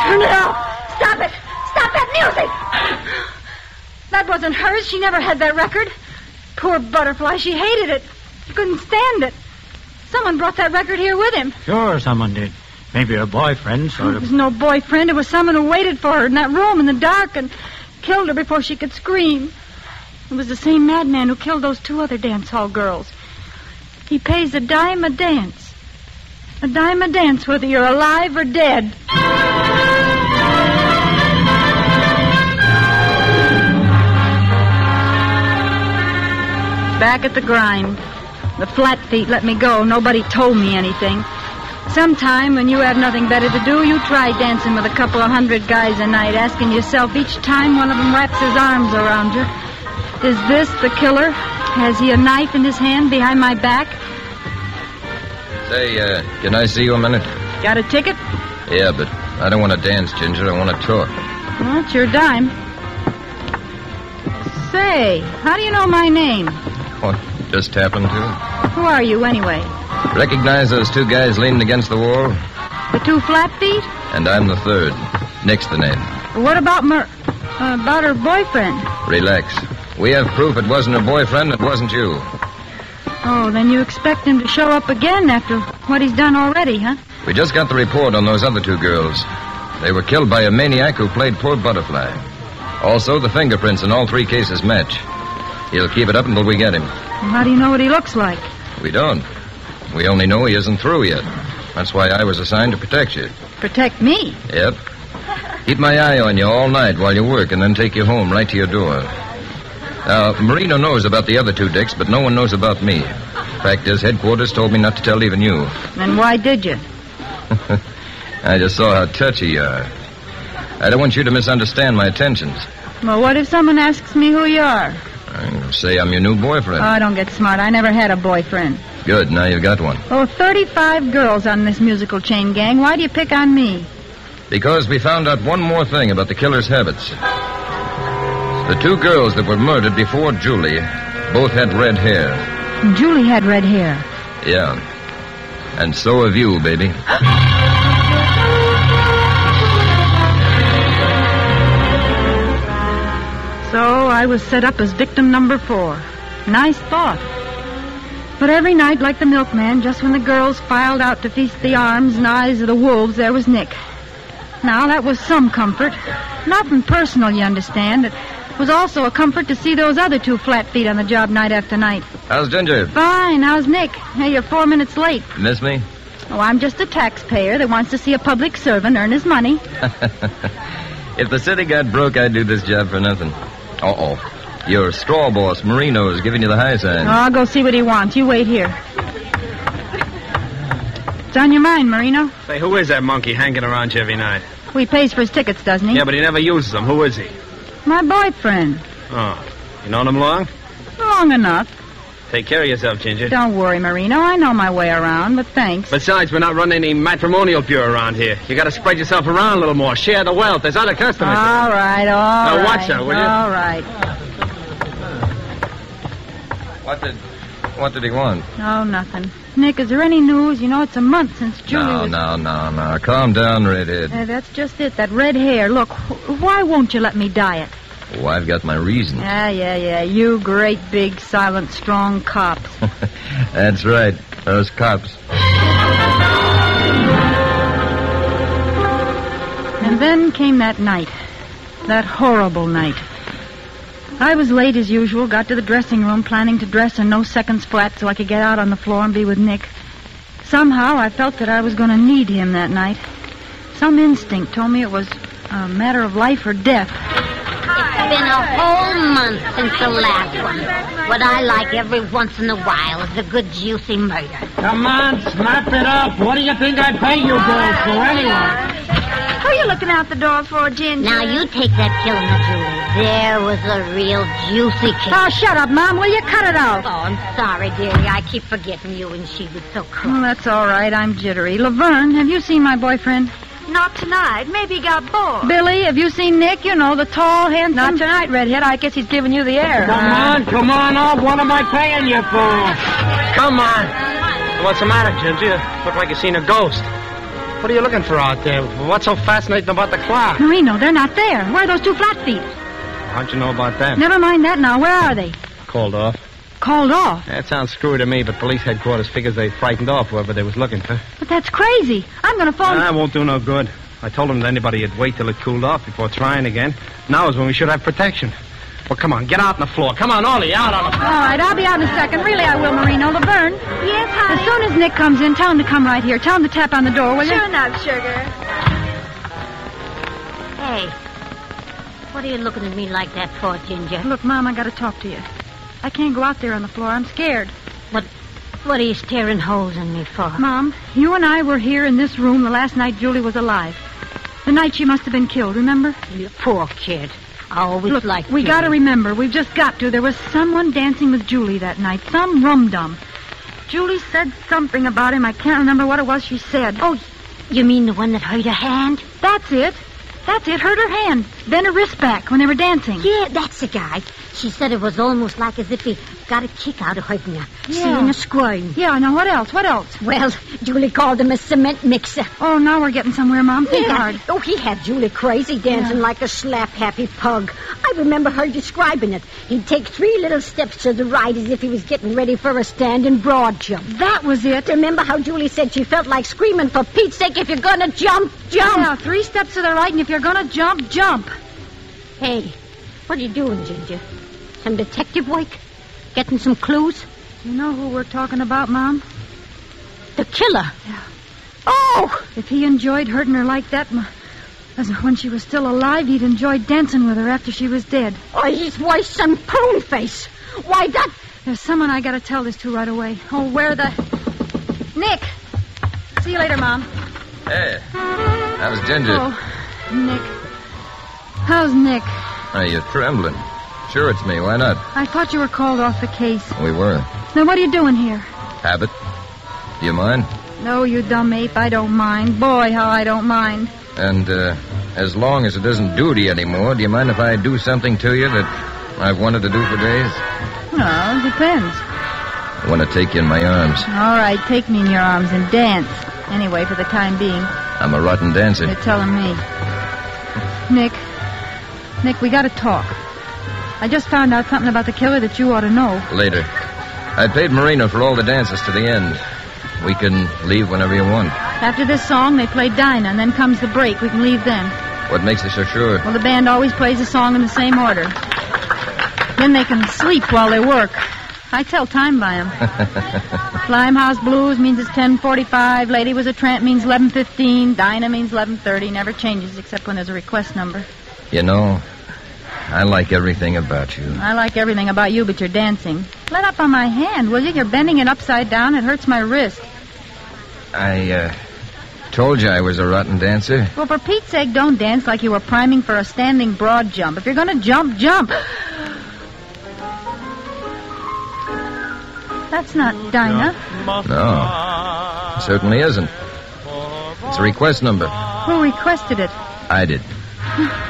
Turn it off. Stop it. Stop that music. That wasn't hers. She never had that record. Poor Butterfly. She hated it. She couldn't stand it. Someone brought that record here with him. Sure, someone did. Maybe her boyfriend, sort of. It was no boyfriend. It was someone who waited for her in that room in the dark and killed her before she could scream. It was the same madman who killed those 2 other dance hall girls. He pays a dime a dance. A dime a dance whether you're alive or dead. Back at the grind. The flat feet let me go. Nobody told me anything. Sometime when you have nothing better to do, you try dancing with a couple of 100 guys a night, asking yourself each time one of them wraps his arms around you, is this the killer? Has he a knife in his hand behind my back? Say, can I see you a minute? Got a ticket? Yeah, but I don't want to dance, Ginger. I want to talk. Well, it's your dime. Say, how do you know my name? What, just happened to? Who are you, anyway? Recognize those 2 guys leaning against the wall? The 2 flat feet? And I'm the 3rd. Nick's the name. What about about her boyfriend? Relax. We have proof it wasn't her boyfriend, it wasn't you. Oh, then you expect him to show up again after what he's done already, huh? We just got the report on those other 2 girls. They were killed by a maniac who played poor Butterfly. Also, the fingerprints in all 3 cases match. He'll keep it up until we get him. How do you know what he looks like? We don't. We only know he isn't through yet. That's why I was assigned to protect you. Protect me? Yep. Keep my eye on you all night while you work and then take you home right to your door. Now, Marino knows about the other 2 dicks, but no one knows about me. Fact is, headquarters told me not to tell even you. Then why did you? I just saw how touchy you are. I don't want you to misunderstand my intentions. Well, what if someone asks me who you are? I'll say I'm your new boyfriend. Oh, don't get smart. I never had a boyfriend. Good, now you've got one. Oh, 35 girls on this musical chain gang. Why do you pick on me? Because we found out one more thing about the killer's habits. The 2 girls that were murdered before Julie both had red hair. Julie had red hair. Yeah. And so have you, baby. So I was set up as victim number 4. Nice thought. But every night, like the milkman, just when the girls filed out to feast the arms and eyes of the wolves, there was Nick. Now, that was some comfort. Nothing personal, you understand. It was also a comfort to see those other 2 flat feet on the job night after night. How's Ginger? Fine. How's Nick? Hey, you're 4 minutes late. Miss me? Oh, I'm just a taxpayer that wants to see a public servant earn his money. If the city got broke, I'd do this job for nothing. Uh-oh. Your straw boss, Marino, is giving you the high sign. Oh, I'll go see what he wants. You wait here. What's on your mind, Marino? Say, who is that monkey hanging around you every night? He pays for his tickets, doesn't he? Yeah, but he never uses them. Who is he? My boyfriend. Oh. You known him long? Long enough. Take care of yourself, Ginger. Don't worry, Marino. I know my way around, but thanks. Besides, we're not running any matrimonial bureau around here. You got to spread yourself around a little more. Share the wealth. There's other customers. All right. Now, watch her, will you? All right. What did he want? Oh, nothing. Nick, is there any news? You know, it's a month since Julie was... No. Calm down, redhead. That's just it, that red hair. Look, why won't you let me dye it? Oh, I've got my reasons. Yeah. You great, big, silent, strong cops. That's right. Those cops. And then came that night. That horrible night. I was late as usual, got to the dressing room planning to dress in no seconds flat so I could get out on the floor and be with Nick. Somehow I felt that I was going to need him that night. Some instinct told me it was a matter of life or death. It's been a whole month since the last one. What I like every once in a while is a good juicy murder. Come on, snap it up. What do you think I pay you girls for anyway? Who are you looking out the door for, Ginger? Now, you take that killing of Julie. There was a real juicy kiss. Oh, shut up, Mom. Will you cut it out? Oh, I'm sorry, dearie. I keep forgetting you, and she was so cruel. Well, that's all right. I'm jittery. Laverne, have you seen my boyfriend? Not tonight. Maybe he got bored. Billy, have you seen Nick? You know, the tall, handsome... Not tonight, Redhead. I guess he's giving you the air. Come on up. What am I paying you for? Come on. What's the matter, Ginger? You look like you seen a ghost. What are you looking for out there? What's so fascinating about the clock? Marino, they're not there. Where are those two flat feet? How'd you know about that? Never mind that now. Where are they? Called off. Called off? That sounds screwy to me, but police headquarters figures they frightened off whoever they was looking for. But that's crazy. I'm going to phone... That won't do no good. I told them that anybody would wait till it cooled off before trying again. Now is when we should have protection. Well, come on, get out on the floor. Come on, Ollie, out on the floor. All right, I'll be out in a second. Really, I will, Marino. Laverne. Yes, honey? As soon as Nick comes in, tell him to come right here. Tell him to tap on the door, will you? Sure enough, sugar. Hey, what are you looking at me like that for, Ginger? Look, Mom, I got to talk to you. I can't go out there on the floor. I'm scared. What are you staring holes in me for? Mom, you and I were here in this room the last night Julie was alive. The night she must have been killed, remember? You poor kid. I always Look, liked we you. got to remember. We've just got to. There was someone dancing with Julie that night. Some rum-dum. Julie said something about him. I can't remember what it was she said. Oh, you mean the one that hurt her hand? That's it. That's it. Hurt her hand. Bent her wrist back when they were dancing. Yeah, that's the guy. She said it was almost like as if he got a kick out of hurting her. Yeah. Seeing her squirm. Yeah, now what else? What else? Well, Julie called him a cement mixer. Oh, now we're getting somewhere, Mom. Think hard. Oh, he had Julie crazy, dancing like a slap-happy pug. I remember her describing it. He'd take 3 little steps to the right as if he was getting ready for a standing broad jump. That was it. Remember how Julie said she felt like screaming, for Pete's sake, if you're gonna jump, jump. Yeah, 3 steps to the right, and if you're gonna jump, jump. Hey, what are you doing, Ginger? Some detective work? Getting some clues? You know who we're talking about, Mom? The killer. Yeah. Oh! If he enjoyed hurting her like that, as when she was still alive, he'd enjoyed dancing with her after she was dead. Oh, he's worse than prune face. Why, that... There's someone I gotta tell this to right away. Oh, where the... Nick! See you later, Mom. Hey, how's Ginger? Oh, Nick. How's Nick? Are you trembling? Sure, it's me. Why not? I thought you were called off the case. We were. Now, what are you doing here? Habit. Do you mind? No, you dumb ape, I don't mind. Boy, how I don't mind. And, as long as it isn't duty anymore, do you mind if I do something to you that I've wanted to do for days? No, it depends. I want to take you in my arms. All right, take me in your arms and dance. Anyway, for the time being. I'm a rotten dancer. You're telling me. Nick, we gotta talk. I just found out something about the killer that you ought to know. Later. I paid Marino for all the dances to the end. We can leave whenever you want. After this song, they play Dinah, and then comes the break. We can leave then. What makes you so sure? Well, the band always plays the song in the same order. Then they can sleep while they work. I tell time by 'em. Limehouse Blues means it's 10:45. Lady Was a Tramp means 11:15. Dinah means 11:30. Never changes except when there's a request number. You know, I like everything about you. I like everything about you but your dancing. Let up on my hand, will you? You're bending it upside down. It hurts my wrist. I, told you I was a rotten dancer. Well, for Pete's sake, don't dance like you were priming for a standing broad jump. If you're going to jump, jump. That's not Dinah. No, it certainly isn't. It's a request number. Who requested it? I did.